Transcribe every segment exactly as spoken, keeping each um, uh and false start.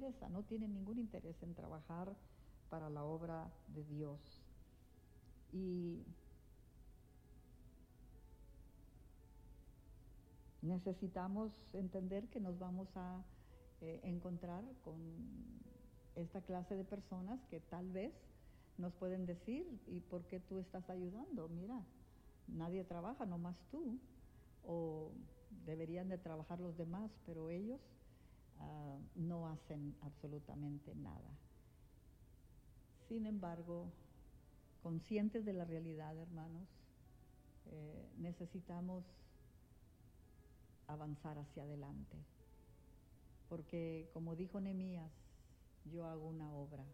interesa, no tienen ningún interés en trabajar para la obra de Dios. Y necesitamos entender que nos vamos a eh, encontrar con esta clase de personas que tal vez nos pueden decir, ¿y por qué tú estás ayudando? Mira, nadie trabaja, nomás tú. O deberían de trabajar los demás, pero ellos uh, no hacen absolutamente nada. Sin embargo, conscientes de la realidad, hermanos, eh, necesitamos avanzar hacia adelante. Porque, como dijo Nehemías, yo hago una obra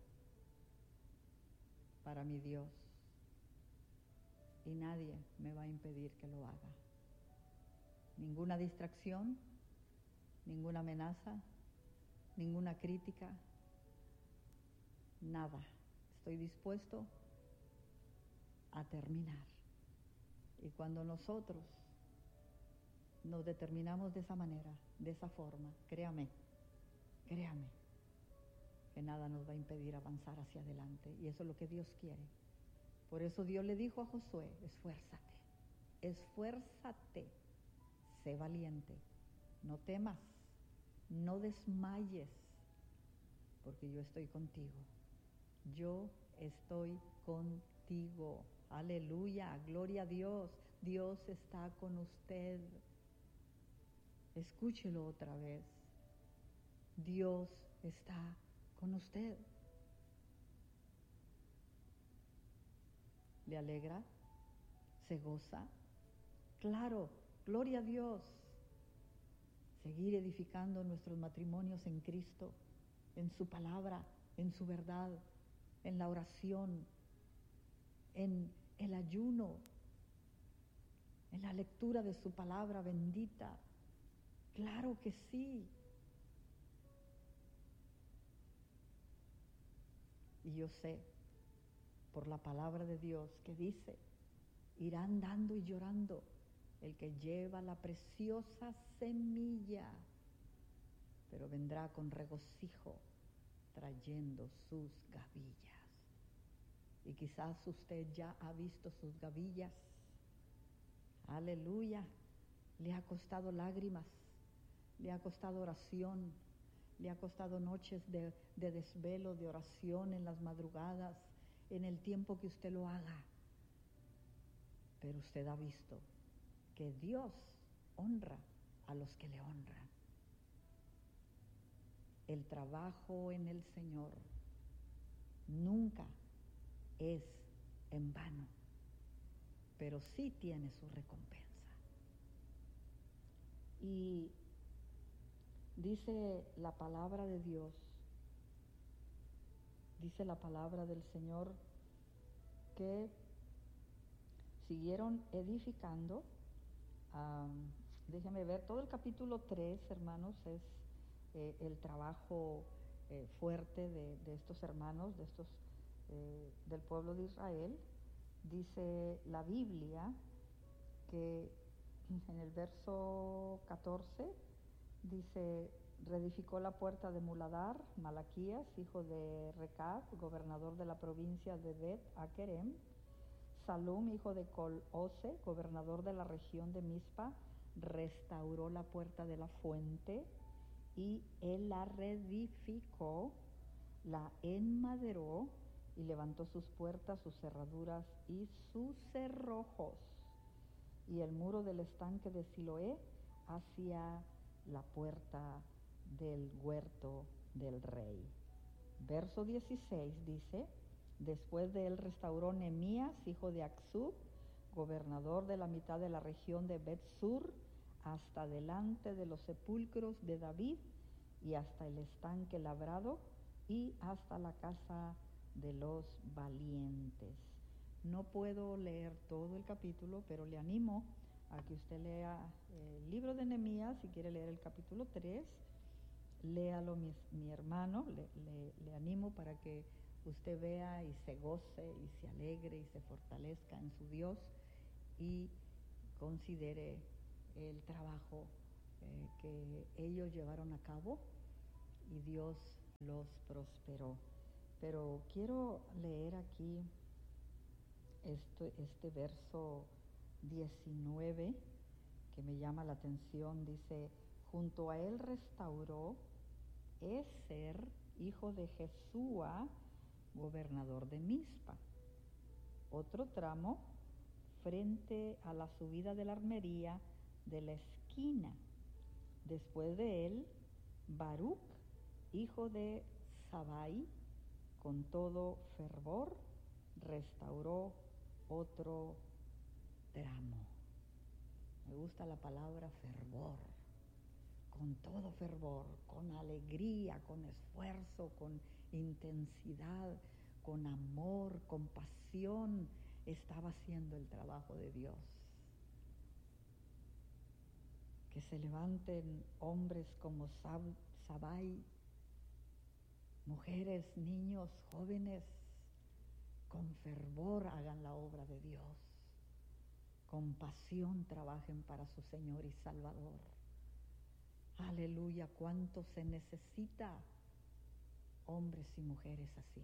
para mi Dios y nadie me va a impedir que lo haga. Ninguna distracción, ninguna amenaza, ninguna crítica, nada. Estoy dispuesto a terminar. Y cuando nosotros nos determinamos de esa manera, de esa forma, créame, créame, que nada nos va a impedir avanzar hacia adelante. Y eso es lo que Dios quiere. Por eso Dios le dijo a Josué, esfuérzate, esfuérzate, sé valiente, no temas, no desmayes, porque yo estoy contigo. Yo estoy contigo. Aleluya, gloria a Dios. Dios está con usted. Escúchelo otra vez. Dios está con usted. ¿Le alegra? ¿Se goza? Claro, gloria a Dios. Seguir edificando nuestros matrimonios en Cristo, en su palabra, en su verdad, en la oración, en el ayuno, en la lectura de su palabra bendita. Claro que sí. Y yo sé, por la palabra de Dios que dice, irá andando y llorando el que lleva la preciosa semilla, pero vendrá con regocijo trayendo sus gavillas. Y quizás usted ya ha visto sus gavillas. Aleluya. Le ha costado lágrimas, le ha costado oración, le ha costado noches de, de desvelo, de oración en las madrugadas, en el tiempo que usted lo haga. Pero usted ha visto que Dios honra a los que le honran. El trabajo en el Señor nunca es en vano, pero sí tiene su recompensa. Y dice la palabra de Dios, dice la palabra del Señor, que siguieron edificando. Um, déjenme ver, todo el capítulo tres, hermanos, es eh, el trabajo eh, fuerte de, de estos hermanos, de estos eh, del pueblo de Israel. Dice la Biblia que en el verso catorce dice, reedificó la puerta de Muladar, Malaquías, hijo de Recab, gobernador de la provincia de Bet Akerem, Salum, hijo de Col-Ose, gobernador de la región de Mizpa, restauró la puerta de la fuente y él la reedificó, la enmaderó y levantó sus puertas, sus cerraduras y sus cerrojos, y el muro del estanque de Siloé hacia la puerta del huerto del rey. Verso dieciséis dice, después de él restauró Nehemías, hijo de Acsub, gobernador de la mitad de la región de Bet-Sur, hasta delante de los sepulcros de David y hasta el estanque labrado y hasta la casa de los valientes. No puedo leer todo el capítulo, pero le animo a que usted lea el libro de Nehemías. Si quiere leer el capítulo tres, léalo mi, mi hermano, le, le, le animo para que usted vea y se goce y se alegre y se fortalezca en su Dios y considere el trabajo eh, que ellos llevaron a cabo, y Dios los prosperó. Pero quiero leer aquí este, este verso diecinueve que me llama la atención. Dice, junto a él restauró Ezer, hijo de Jesúa, gobernador de Mizpa. Otro tramo frente a la subida de la armería de la esquina. Después de él, Baruc, hijo de Zabai, con todo fervor, restauró otro tramo. Me gusta la palabra fervor. Con todo fervor, con alegría, con esfuerzo, con intensidad, con amor, con pasión, estaba haciendo el trabajo de Dios. Que se levanten hombres como Sab- Zabai, mujeres, niños, jóvenes, con fervor hagan la obra de Dios, con pasión trabajen para su Señor y Salvador. Aleluya, cuánto se necesita hombres y mujeres así.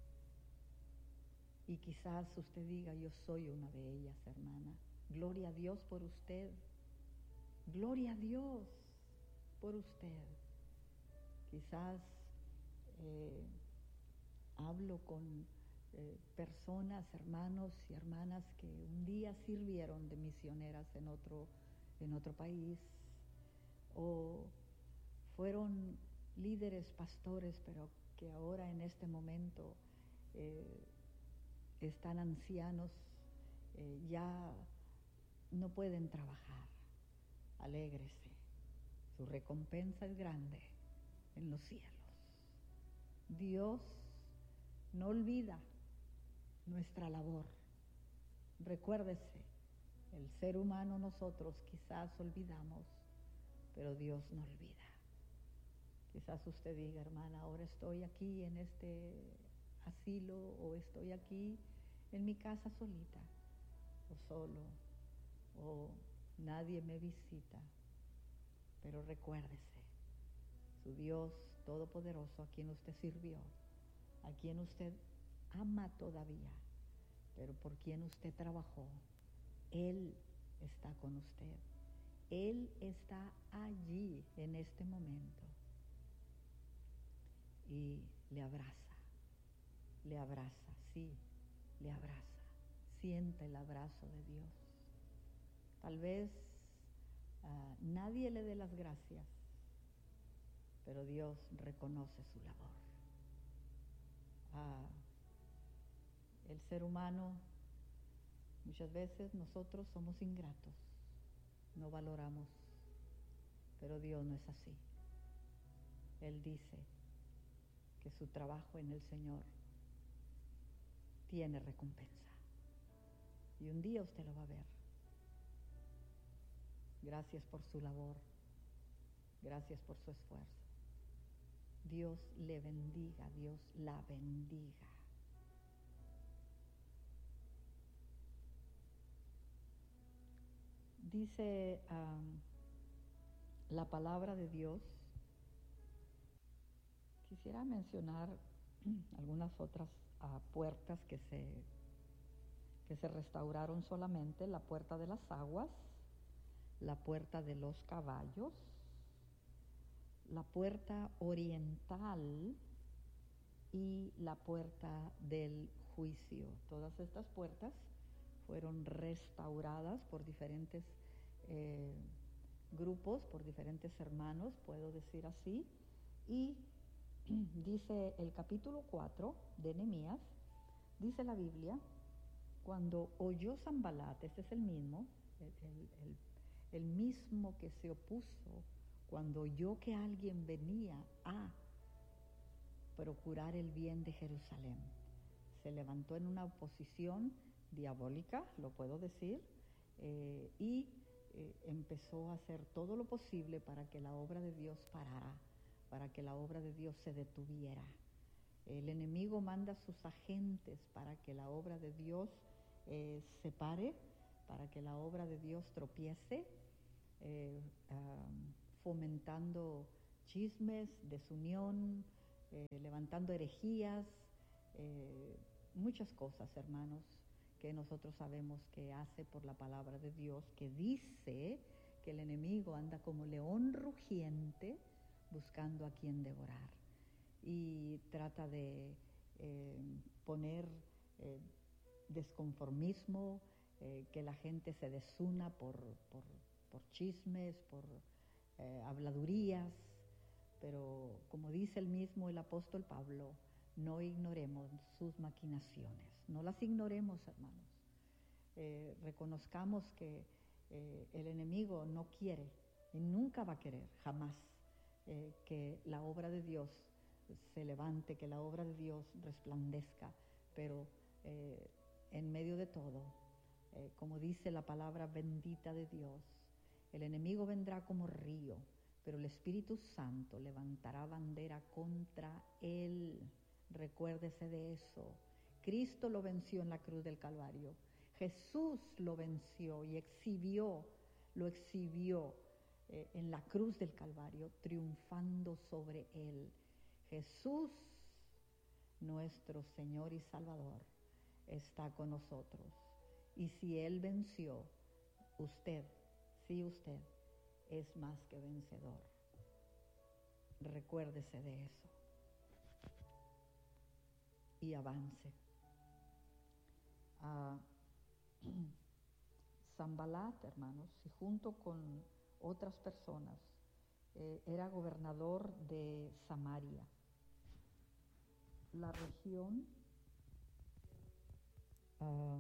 Y quizás usted diga, yo soy una de ellas, hermana. Gloria a Dios por usted. Gloria a Dios por usted. Quizás eh, hablo con eh, personas, hermanos y hermanas que un día sirvieron de misioneras en otro, en otro país, o fueron líderes, pastores, pero que ahora en este momento eh, están ancianos, eh, ya no pueden trabajar. Alégrese, su recompensa es grande en los cielos. Dios no olvida nuestra labor. Recuérdese, el ser humano nosotros quizás olvidamos, pero Dios no olvida. Quizás usted diga, hermana, ahora estoy aquí en este asilo, o estoy aquí en mi casa solita, o solo, o nadie me visita. Pero recuérdese, su Dios todopoderoso, a quien usted sirvió, a quien usted ama todavía, pero por quien usted trabajó, Él está con usted. Él está allí en este momento y le abraza, le abraza, sí, le abraza. Sienta el abrazo de Dios. Tal vez uh, nadie le dé las gracias, pero Dios reconoce su labor. Uh, el ser humano, muchas veces nosotros somos ingratos, no valoramos, pero Dios no es así. Él dice que su trabajo en el Señor tiene recompensa. Y un día usted lo va a ver. Gracias por su labor. Gracias por su esfuerzo. Dios le bendiga, Dios la bendiga. Dice um, la palabra de Dios. Quisiera mencionar algunas otras uh, puertas que se, que se restauraron solamente. La puerta de las aguas, la puerta de los caballos, la puerta oriental y la puerta del juicio. Todas estas puertas fueron restauradas por diferentes eh, grupos, por diferentes hermanos, puedo decir así, y dice el capítulo cuatro de Nehemías, dice la Biblia, cuando oyó Sanbalat, este es el mismo, el, el, el, el mismo que se opuso, cuando oyó que alguien venía a procurar el bien de Jerusalén, se levantó en una oposición diabólica, lo puedo decir, eh, y eh, empezó a hacer todo lo posible para que la obra de Dios parara, para que la obra de Dios se detuviera. El enemigo manda a sus agentes para que la obra de Dios eh, se pare, para que la obra de Dios tropiece, eh, um, fomentando chismes, desunión, eh, levantando herejías, eh, muchas cosas, hermanos, que nosotros sabemos que hace por la palabra de Dios, que dice que el enemigo anda como león rugiente buscando a quien devorar. Y trata de eh, poner eh, desconformismo, eh, que la gente se desuna por, por, por chismes, por eh, habladurías, pero como dice el mismo el apóstol Pablo, no ignoremos sus maquinaciones, no las ignoremos, hermanos. Eh, reconozcamos que eh, el enemigo no quiere y nunca va a querer, jamás, eh, que la obra de Dios se levante, que la obra de Dios resplandezca, pero eh, en medio de todo, eh, como dice la palabra bendita de Dios, el enemigo vendrá como río, pero el Espíritu Santo levantará bandera contra él. Recuérdese de eso. Cristo lo venció en la cruz del Calvario. Jesús lo venció y exhibió, lo exhibió eh, en la cruz del Calvario, triunfando sobre él. Jesús, nuestro Señor y Salvador, está con nosotros. Y si Él venció, usted, sí usted, es más que vencedor. Recuérdese de eso. Y avance. Uh, Sanbalat, hermanos, y junto con otras personas, eh, era gobernador de Samaria, la región uh,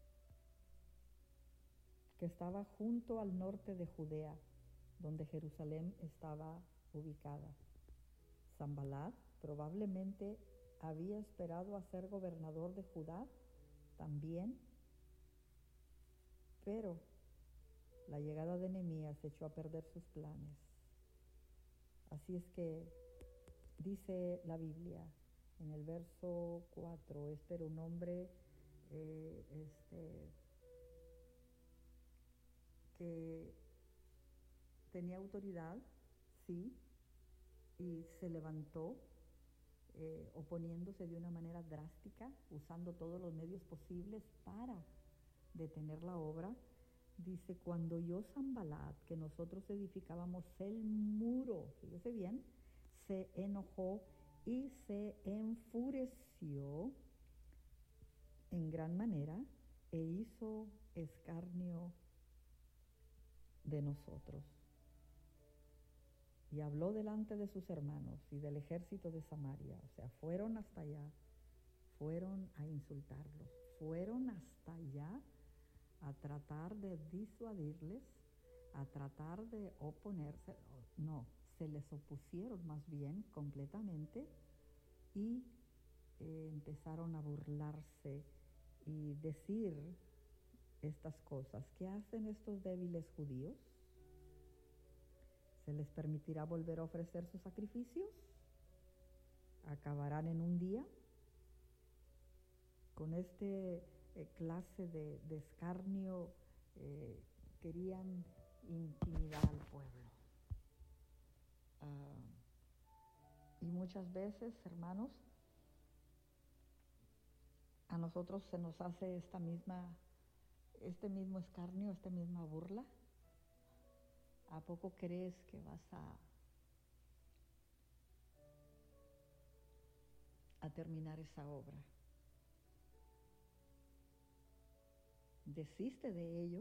que estaba junto al norte de Judea, donde Jerusalén estaba ubicada. Sanbalat probablemente había esperado a ser gobernador de Judá también, pero la llegada de Nehemías echó a perder sus planes. Así es que dice la Biblia en el verso cuatro, este era un hombre eh, este, que tenía autoridad, sí, y se levantó eh, oponiéndose de una manera drástica, usando todos los medios posibles para detener la obra. Dice, cuando oyó Sanbalat que nosotros edificábamos el muro, fíjese bien, se enojó y se enfureció en gran manera e hizo escarnio de nosotros. Y habló delante de sus hermanos y del ejército de Samaria, o sea, fueron hasta allá, fueron a insultarlos, fueron hasta allá a tratar de disuadirles, a tratar de oponerse, no, se les opusieron más bien completamente y eh, empezaron a burlarse y decir estas cosas. ¿Qué hacen estos débiles judíos? ¿Se les permitirá volver a ofrecer sus sacrificios? ¿Acabarán en un día? Con este eh, clase de, de escarnio eh, querían intimidar al pueblo. Uh, y muchas veces, hermanos, a nosotros se nos hace esta misma, este mismo escarnio, esta misma burla. ¿A poco crees que vas a, a terminar esa obra? Desiste de ello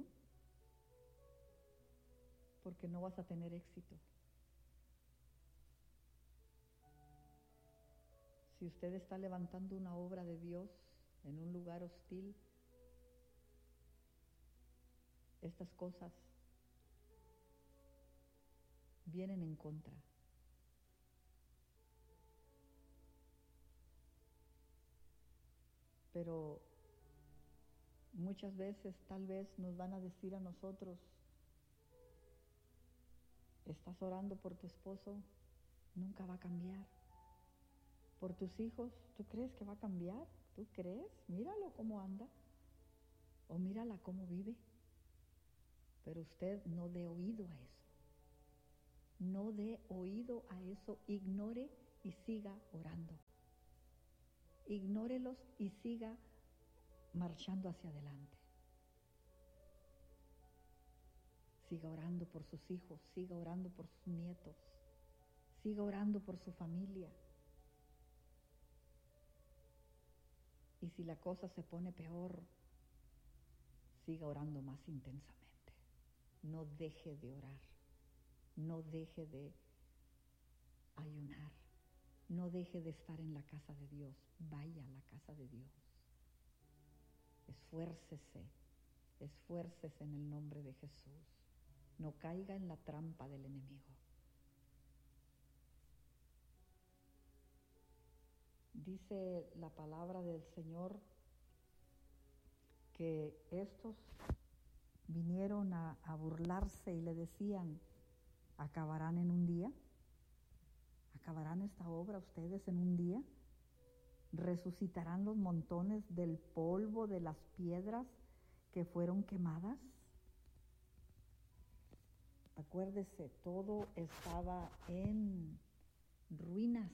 porque no vas a tener éxito. Si usted está levantando una obra de Dios en un lugar hostil, estas cosas vienen en contra. Pero muchas veces tal vez nos van a decir a nosotros, estás orando por tu esposo, nunca va a cambiar. Por tus hijos, ¿tú crees que va a cambiar? ¿Tú crees? Míralo cómo anda. O mírala cómo vive. Pero usted no dé oído a eso. No dé oído a eso, ignore y siga orando. ignórelos y siga marchando hacia adelante. Siga orando por sus hijos, siga orando por sus nietos, siga orando por su familia. Y si la cosa se pone peor, siga orando más intensamente. No deje de orar, no deje de ayunar, no deje de estar en la casa de Dios, vaya a la casa de Dios. Esfuércese, esfuércese en el nombre de Jesús. No caiga en la trampa del enemigo. Dice la palabra del Señor que estos vinieron a, a burlarse y le decían, ¿acabarán en un día? ¿Acabarán esta obra ustedes en un día? ¿Resucitarán los montones del polvo de las piedras que fueron quemadas? Acuérdese, todo estaba en ruinas,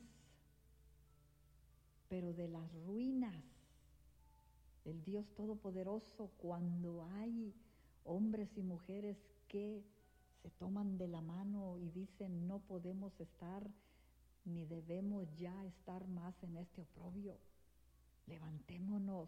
pero de las ruinas, el Dios Todopoderoso, cuando hay hombres y mujeres que se toman de la mano y dicen, no podemos estar ni debemos ya estar más en este oprobio, levantémonos,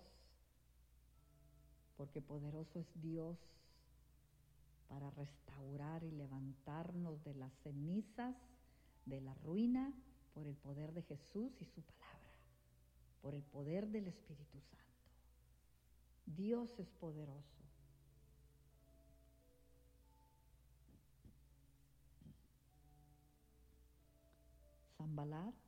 porque poderoso es Dios para restaurar y levantarnos de las cenizas, de la ruina, por el poder de Jesús y su palabra, por el poder del Espíritu Santo. Dios es poderoso. Sanballat